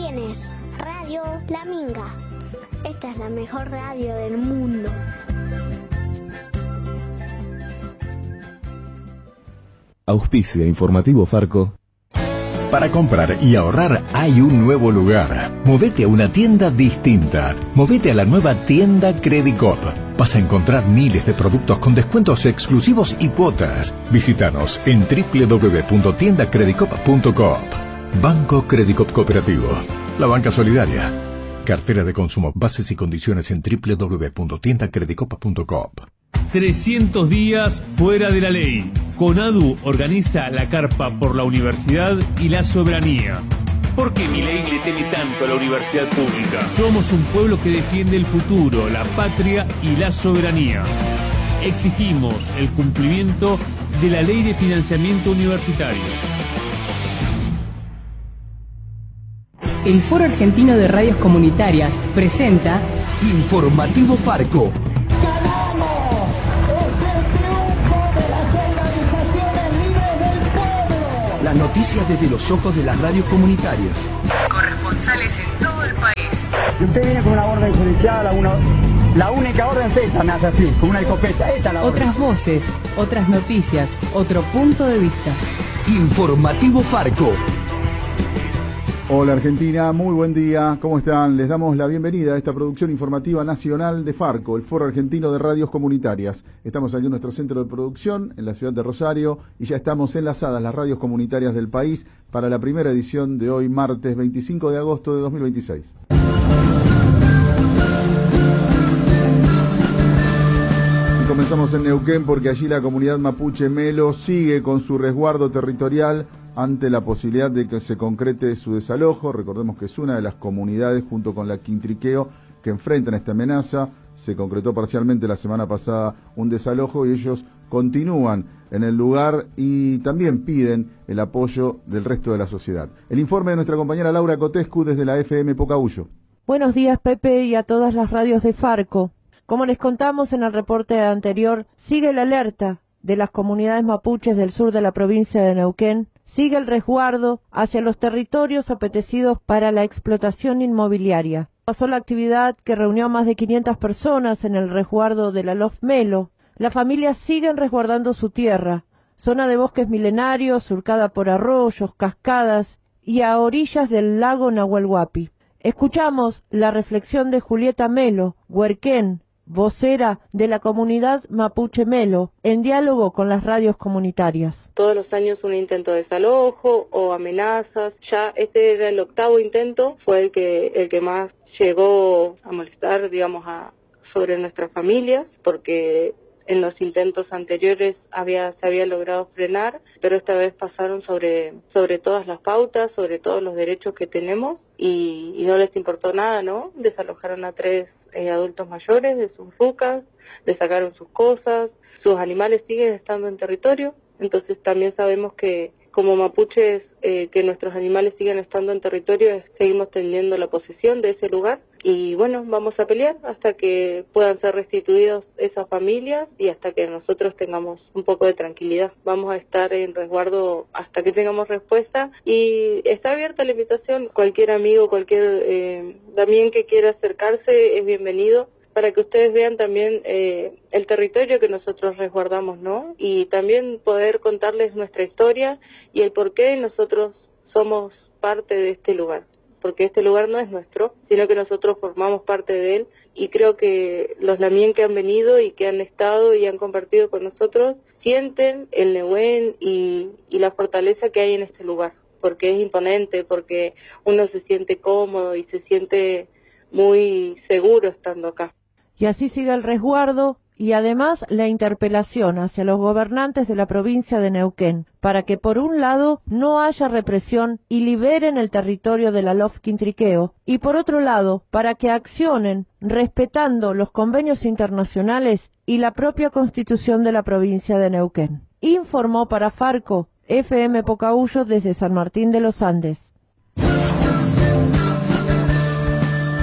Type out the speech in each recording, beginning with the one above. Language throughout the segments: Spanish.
tienes Radio La Minga. Esta es la mejor radio del mundo. Auspicia Informativo Farco. Para comprar y ahorrar hay un nuevo lugar. Movete a una tienda distinta. Movete a la nueva tienda Credicop. Vas a encontrar miles de productos con descuentos exclusivos y cuotas. Visítanos en www.tiendacredicop.coop. Banco Credicop Cooperativo. La banca solidaria. Cartera de consumo. Bases y condiciones en www.tiendacredicop.coop. 300 días fuera de la ley. CONADU organiza la carpa por la universidad y la soberanía. ¿Por qué Milei le teme tanto a la universidad pública? Somos un pueblo que defiende el futuro, la patria y la soberanía. Exigimos el cumplimiento de la ley de financiamiento universitario. El Foro Argentino de Radios Comunitarias presenta Informativo Farco. ¡Ganamos! ¡Es el triunfo de las organizaciones libres del pueblo! Las noticias desde los ojos de las radios comunitarias. corresponsales en todo el país. Y usted viene con una orden judicial, la única orden es esta, me hace así, con una escopeta. Esta es la orden. Otras voces, otras noticias, otro punto de vista. Informativo Farco. Hola Argentina, muy buen día, ¿cómo están? Les damos la bienvenida a esta producción informativa nacional de Farco, el Foro Argentino de Radios Comunitarias. Estamos aquí en nuestro centro de producción, en la ciudad de Rosario, y ya estamos enlazadas las radios comunitarias del país para la primera edición de hoy, martes 25 de agosto de 2026. Y comenzamos en Neuquén porque allí la comunidad mapuche Melo sigue con su resguardo territorial ante la posibilidad de que se concrete su desalojo. Recordemos que es una de las comunidades, junto con la Quintriqueo, que enfrentan esta amenaza. Se concretó parcialmente la semana pasada un desalojo y ellos continúan en el lugar y también piden el apoyo del resto de la sociedad. El informe de nuestra compañera Laura Cotescu desde la FM Pocahuyo. Buenos días, Pepe, y a todas las radios de Farco. Como les contamos en el reporte anterior, sigue la alerta de las comunidades mapuches del sur de la provincia de Neuquén. Sigue el resguardo hacia los territorios apetecidos para la explotación inmobiliaria. Pasó la actividad que reunió a más de 500 personas en el resguardo de la Lof Melo. Las familias siguen resguardando su tierra, zona de bosques milenarios, surcada por arroyos, cascadas y a orillas del lago Nahuel Huapi. Escuchamos la reflexión de Julieta Melo, huerquén, vocera de la comunidad mapuche Melo, en diálogo con las radios comunitarias. Todos los años un intento de desalojo o amenazas. Ya este era el 8º intento, fue el que más llegó a molestar, digamos, sobre nuestras familias, porque en los intentos anteriores se había logrado frenar, pero esta vez pasaron sobre todas las pautas, sobre todos los derechos que tenemos, y no les importó nada, ¿no? Desalojaron a 3 adultos mayores de sus rucas, le sacaron sus cosas, sus animales siguen estando en territorio, entonces también sabemos que como mapuches, que nuestros animales sigan estando en territorio, seguimos teniendo la posesión de ese lugar. Y bueno, vamos a pelear hasta que puedan ser restituidos esas familias y hasta que nosotros tengamos un poco de tranquilidad. Vamos a estar en resguardo hasta que tengamos respuesta y está abierta la invitación. Cualquier amigo, cualquier también que quiera acercarse es bienvenido, para que ustedes vean también el territorio que nosotros resguardamos, ¿no? Y también poder contarles nuestra historia y el por qué nosotros somos parte de este lugar. Porque este lugar no es nuestro, sino que nosotros formamos parte de él, y creo que los lamien que han venido y que han estado y han compartido con nosotros sienten el Nehuen y la fortaleza que hay en este lugar, porque es imponente, porque uno se siente cómodo y se siente muy seguro estando acá. Y así sigue el resguardo y además la interpelación hacia los gobernantes de la provincia de Neuquén para que por un lado no haya represión y liberen el territorio de la Lof Quintriqueo y por otro lado para que accionen respetando los convenios internacionales y la propia constitución de la provincia de Neuquén. Informó para Farco FM Pocahuyo desde San Martín de los Andes.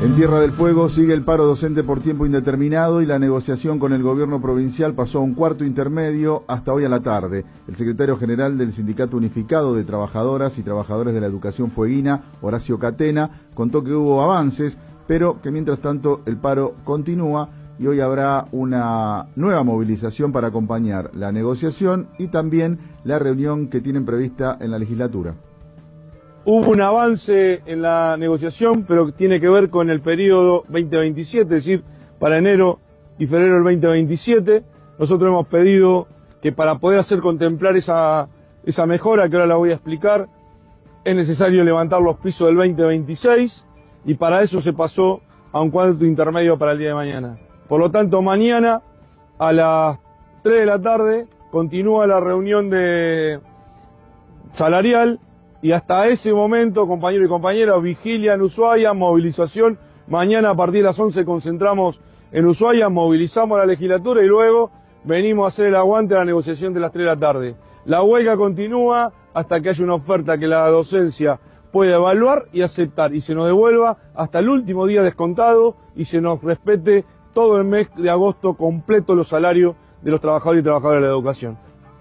En Tierra del Fuego sigue el paro docente por tiempo indeterminado y la negociación con el gobierno provincial pasó a un cuarto intermedio hasta hoy a la tarde. El secretario general del Sindicato Unificado de Trabajadoras y Trabajadores de la Educación Fueguina, Horacio Catena, contó que hubo avances, pero que mientras tanto el paro continúa y hoy habrá una nueva movilización para acompañar la negociación y también la reunión que tienen prevista en la legislatura. Hubo un avance en la negociación, pero tiene que ver con el periodo 2027, es decir, para enero y febrero del 2027. Nosotros hemos pedido que para poder hacer contemplar esa mejora, que ahora la voy a explicar, es necesario levantar los pisos del 2026 y para eso se pasó a un cuarto intermedio para el día de mañana. Por lo tanto, mañana a las 3 de la tarde continúa la reunión salarial. Y hasta ese momento, compañeros y compañeras, vigilia en Ushuaia, movilización. Mañana a partir de las 11 concentramos en Ushuaia, movilizamos a la legislatura y luego venimos a hacer el aguante a la negociación de las 3 de la tarde. La huelga continúa hasta que haya una oferta que la docencia pueda evaluar y aceptar y se nos devuelva hasta el último día descontado y se nos respete todo el mes de agosto completo los salarios de los trabajadores y trabajadoras de la educación.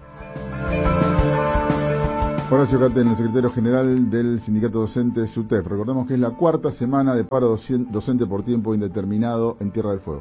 Horacio Catena, el secretario general del Sindicato Docente SUTEF. Recordemos que es la cuarta semana de paro docente por tiempo indeterminado en Tierra del Fuego.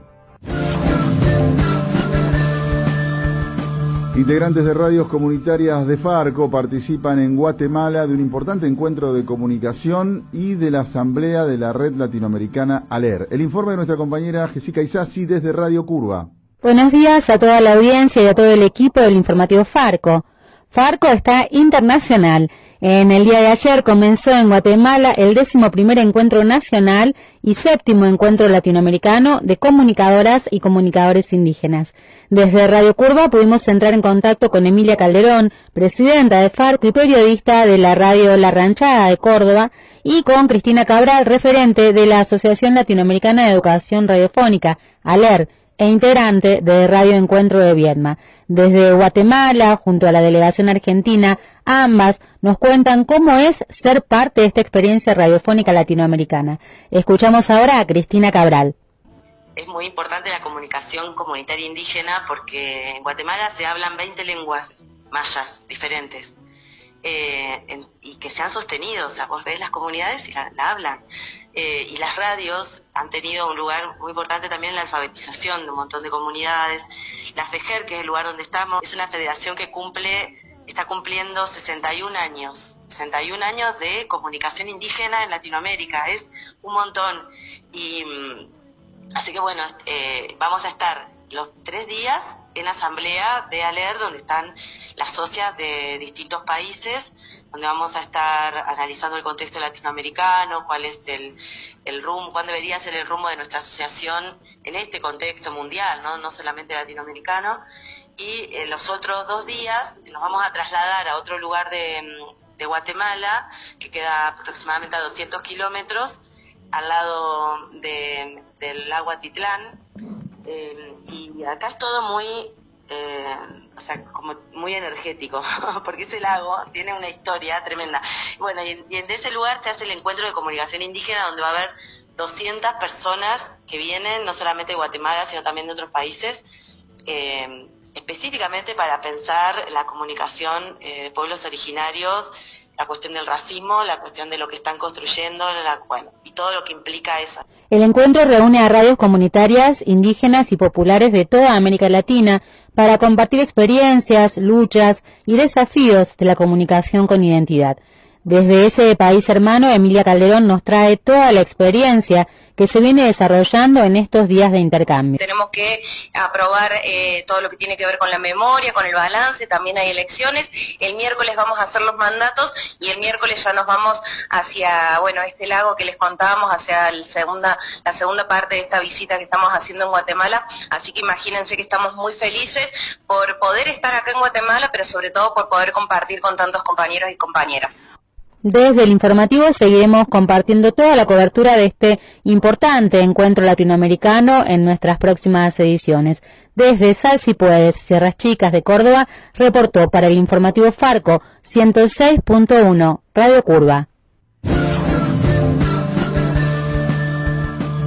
Integrantes de radios comunitarias de Farco participan en Guatemala de un importante encuentro de comunicación y de la asamblea de la red latinoamericana ALER. El informe de nuestra compañera Jessica Isasi desde Radio Curva. Buenos días a toda la audiencia y a todo el equipo del informativo Farco. Farco está internacional. En el día de ayer comenzó en Guatemala el 11º Encuentro Nacional y 7º Encuentro Latinoamericano de Comunicadoras y Comunicadores Indígenas. Desde Radio Curva pudimos entrar en contacto con Emilia Calderón, presidenta de Farco y periodista de la radio La Ranchada de Córdoba, y con Cristina Cabral, referente de la Asociación Latinoamericana de Educación Radiofónica, ALER, e integrante de Radio Encuentro de Viedma. Desde Guatemala, junto a la delegación argentina, ambas nos cuentan cómo es ser parte de esta experiencia radiofónica latinoamericana. Escuchamos ahora a Cristina Cabral. Es muy importante la comunicación comunitaria indígena porque en Guatemala se hablan 20 lenguas mayas diferentes. Y que se han sostenido, o sea, vos ves las comunidades y la hablan. Y las radios han tenido un lugar muy importante también en la alfabetización de un montón de comunidades. La FEJER, que es el lugar donde estamos, es una federación que está cumpliendo 61 años. 61 años de comunicación indígena en Latinoamérica, es un montón. Y así que bueno, vamos a estar los 3 días en asamblea de ALER, donde están las socias de distintos países, donde vamos a estar analizando el contexto latinoamericano, cuál es el rumbo, cuál debería ser el rumbo de nuestra asociación en este contexto mundial, no solamente latinoamericano. Y los otros 2 días nos vamos a trasladar a otro lugar de Guatemala, que queda aproximadamente a 200 kilómetros, al lado del lago Atitlán. Y acá es todo muy, como muy energético, porque ese lago tiene una historia tremenda. Bueno, y en ese lugar se hace el encuentro de comunicación indígena, donde va a haber 200 personas que vienen, no solamente de Guatemala, sino también de otros países, específicamente para pensar la comunicación de pueblos originarios, la cuestión del racismo, la cuestión de lo que están construyendo, y todo lo que implica eso. El encuentro reúne a radios comunitarias, indígenas y populares de toda América Latina para compartir experiencias, luchas y desafíos de la comunicación con identidad. Desde ese país hermano, Emilia Calderón nos trae toda la experiencia que se viene desarrollando en estos días de intercambio. Tenemos que aprobar todo lo que tiene que ver con la memoria, con el balance, también hay elecciones. El miércoles vamos a hacer los mandatos y el miércoles ya nos vamos hacia, este lago que les contábamos, hacia la segunda parte de esta visita que estamos haciendo en Guatemala. Así que imagínense que estamos muy felices por poder estar acá en Guatemala, pero sobre todo por poder compartir con tantos compañeros y compañeras. Desde el informativo seguiremos compartiendo toda la cobertura de este importante encuentro latinoamericano en nuestras próximas ediciones. Desde Sal Si Puedes, Sierras Chicas de Córdoba, reportó para el informativo Farco 106.1 Radio Curva.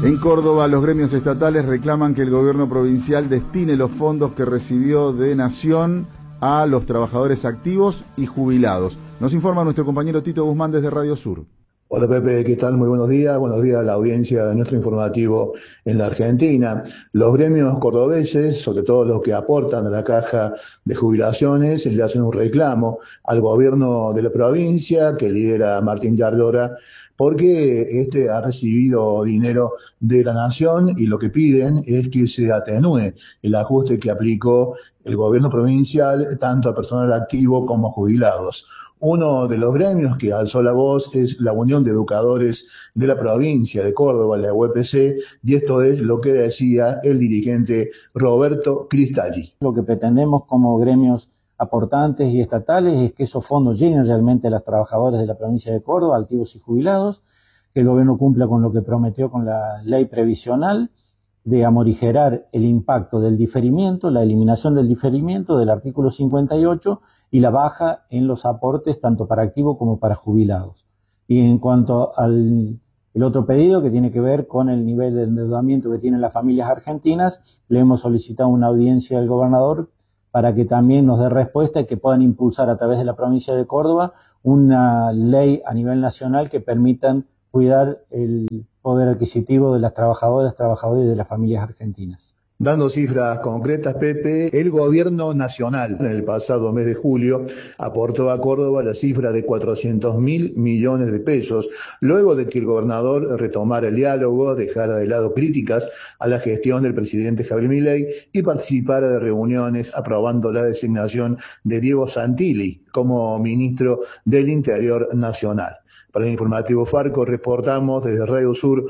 En Córdoba, los gremios estatales reclaman que el gobierno provincial destine los fondos que recibió de Nación a los trabajadores activos y jubilados. Nos informa nuestro compañero Tito Guzmán desde Radio Sur. Hola Pepe, ¿qué tal? Muy buenos días a la audiencia de nuestro informativo en la Argentina. Los gremios cordobeses, sobre todo los que aportan a la caja de jubilaciones, le hacen un reclamo al gobierno de la provincia que lidera Martín Yardora, porque este ha recibido dinero de la Nación y lo que piden es que se atenúe el ajuste que aplicó el gobierno provincial tanto a personal activo como a jubilados. Uno de los gremios que alzó la voz es la Unión de Educadores de la provincia de Córdoba, la UEPC, y esto es lo que decía el dirigente Roberto Cristalli. Lo que pretendemos como gremios aportantes y estatales es que esos fondos lleguen realmente a los trabajadores de la provincia de Córdoba, activos y jubilados, que el gobierno cumpla con lo que prometió con la ley previsional, de amorigerar el impacto del diferimiento, la eliminación del diferimiento del artículo 58 y la baja en los aportes tanto para activos como para jubilados. Y en cuanto al el otro pedido, que tiene que ver con el nivel de endeudamiento que tienen las familias argentinas, le hemos solicitado una audiencia al gobernador para que también nos dé respuesta y que puedan impulsar a través de la provincia de Córdoba una ley a nivel nacional que permitan cuidar el poder adquisitivo de las trabajadoras, trabajadores y de las familias argentinas. Dando cifras concretas, Pepe, el gobierno nacional en el pasado mes de julio aportó a Córdoba la cifra de 400.000 millones de pesos, luego de que el gobernador retomara el diálogo, dejara de lado críticas a la gestión del presidente Javier Milei y participara de reuniones aprobando la designación de Diego Santilli como ministro del Interior Nacional. Para el informativo Farco reportamos desde Radio Sur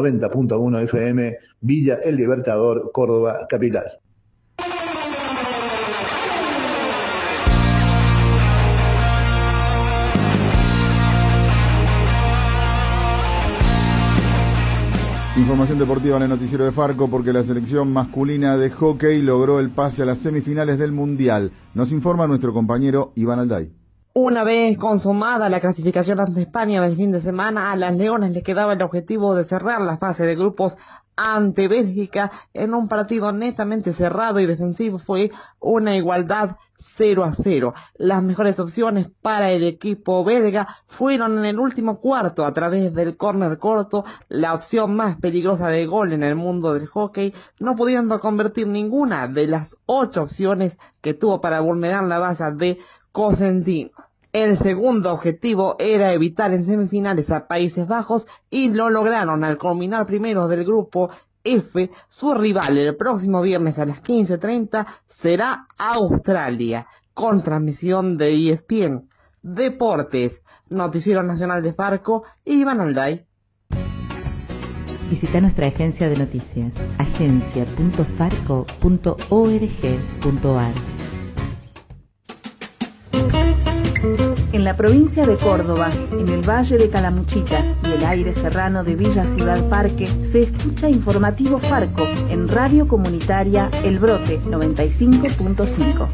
90.1 FM, Villa El Libertador, Córdoba, capital. Información deportiva en el noticiero de Farco, porque la selección masculina de hockey logró el pase a las semifinales del Mundial. Nos informa nuestro compañero Iván Alday. Una vez consumada la clasificación ante España del fin de semana, a las Leonas les quedaba el objetivo de cerrar la fase de grupos ante Bélgica en un partido netamente cerrado y defensivo. Fue una igualdad 0-0. Las mejores opciones para el equipo belga fueron en el último cuarto a través del córner corto, la opción más peligrosa de gol en el mundo del hockey, no pudiendo convertir ninguna de las 8 opciones que tuvo para vulnerar la valla de Cosentino. El segundo objetivo era evitar en semifinales a Países Bajos y lo lograron al culminar primero del grupo F. Su rival el próximo viernes a las 15:30 será Australia, con transmisión de ESPN. Deportes, Noticiero Nacional de Farco, Iván Alday. Visita nuestra agencia de noticias, agencia.farco.org.ar. En la provincia de Córdoba, en el Valle de Calamuchita y el aire serrano de Villa Ciudad Parque, se escucha Informativo Farco en Radio Comunitaria El Brote 95.5.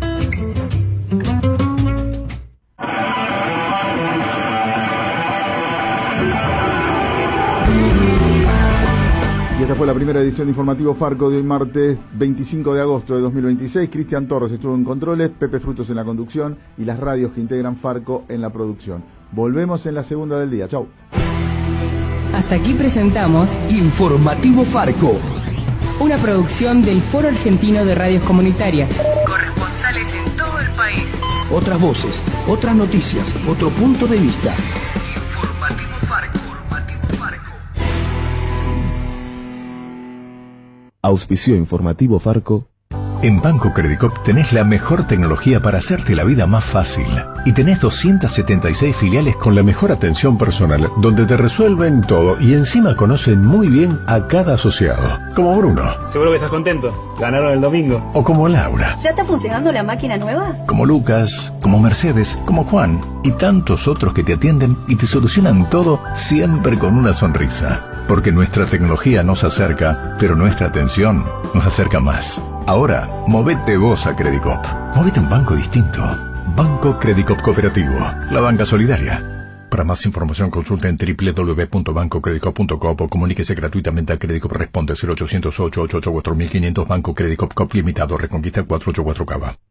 Y esta fue la primera edición de Informativo Farco de hoy martes 25 de agosto de 2026. Cristian Torres estuvo en controles, Pepe Frutos en la conducción y las radios que integran Farco en la producción. Volvemos en la segunda del día. Chau. Hasta aquí presentamos Informativo Farco, una producción del Foro Argentino de Radios Comunitarias. Corresponsales en todo el país. otras voces, otras noticias, otro punto de vista. Auspició Informativo Farco. En Banco Credicop tenés la mejor tecnología para hacerte la vida más fácil. Y tenés 276 filiales con la mejor atención personal, donde te resuelven todo y encima conocen muy bien a cada asociado. Como Bruno. Seguro que estás contento. Ganaron el domingo. O como Laura. ¿Ya está funcionando la máquina nueva? Como Lucas, como Mercedes, como Juan y tantos otros que te atienden y te solucionan todo siempre con una sonrisa. Porque nuestra tecnología nos acerca, pero nuestra atención nos acerca más. Ahora, movete vos a Credicop. Movete a un banco distinto. Banco Credicop Cooperativo. La banca solidaria. Para Para más información consulte en www.bancocreditcop.com o comuníquese gratuitamente a Credicop. Responde 0800 888 4500. Banco Credicop Cop Limitado, Reconquista 484 Cava.